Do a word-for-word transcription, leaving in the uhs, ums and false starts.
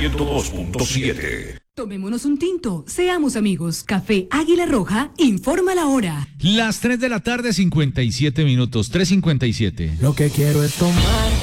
ciento dos punto siete. Tomémonos un tinto, seamos amigos. Café Águila Roja informa la hora. Las tres de la tarde, cincuenta y siete minutos, tres cincuenta y siete. Lo que quiero es tomar